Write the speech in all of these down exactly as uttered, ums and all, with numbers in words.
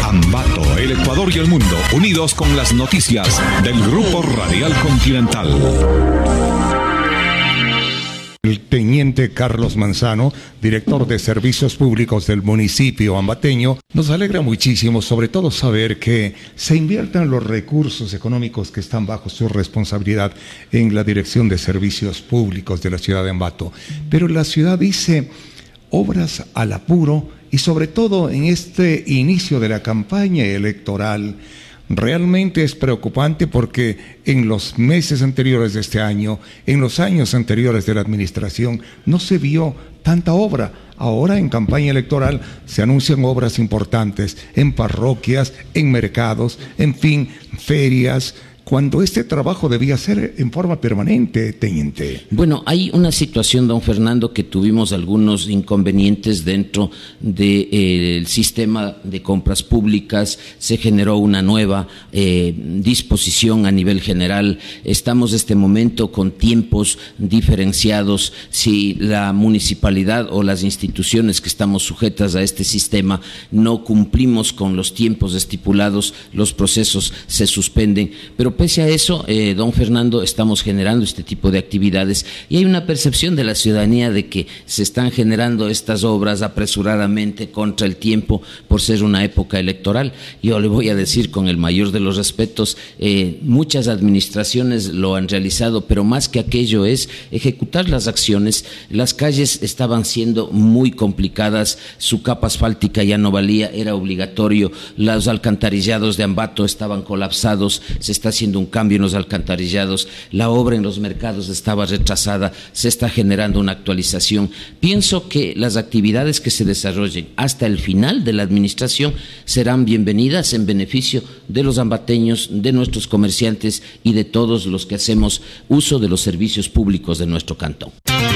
Ambato, el Ecuador y el mundo, unidos con las noticias del Grupo Radial Continental. El teniente Carlos Manzano, director de Servicios Públicos del municipio ambateño, nos alegra muchísimo, sobre todo saber que se inviertan los recursos económicos que están bajo su responsabilidad en la Dirección de Servicios Públicos de la ciudad de Ambato. Pero la ciudad dice obras al apuro y sobre todo en este inicio de la campaña electoral. Realmente es preocupante porque en los meses anteriores de este año, en los años anteriores de la administración, no se vio tanta obra. Ahora en campaña electoral se anuncian obras importantes en parroquias, en mercados, en fin, ferias, cuando este trabajo debía ser en forma permanente, teniente. Bueno, hay una situación, don Fernando, que tuvimos algunos inconvenientes dentro del eh, sistema de compras públicas. Se generó una nueva eh, disposición a nivel general. Estamos en este momento con tiempos diferenciados. Si la municipalidad o las instituciones que estamos sujetas a este sistema no cumplimos con los tiempos estipulados, los procesos se suspenden. Pero pese a eso, eh, don Fernando, estamos generando este tipo de actividades y hay una percepción de la ciudadanía de que se están generando estas obras apresuradamente contra el tiempo por ser una época electoral. Yo le voy a decir con el mayor de los respetos, eh, muchas administraciones lo han realizado, pero más que aquello es ejecutar las acciones. Las calles estaban siendo muy complicadas, su capa asfáltica ya no valía, era obligatorio, los alcantarillados de Ambato estaban colapsados, se está haciendo un cambio en los alcantarillados, la obra en los mercados estaba retrasada, se está generando una actualización. Pienso que las actividades que se desarrollen hasta el final de la administración serán bienvenidas en beneficio de los ambateños, de nuestros comerciantes y de todos los que hacemos uso de los servicios públicos de nuestro cantón.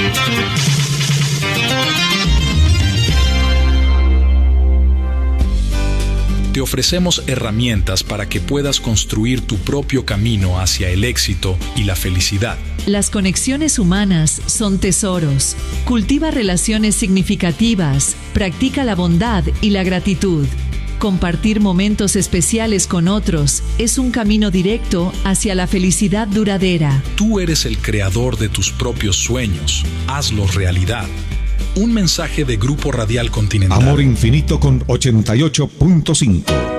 Te ofrecemos herramientas para que puedas construir tu propio camino hacia el éxito y la felicidad. Las conexiones humanas son tesoros. Cultiva relaciones significativas, practica la bondad y la gratitud. Compartir momentos especiales con otros es un camino directo hacia la felicidad duradera. Tú eres el creador de tus propios sueños. Hazlos realidad. Un mensaje de Grupo Radial Continental. Amor Infinito con ochenta y ocho punto cinco.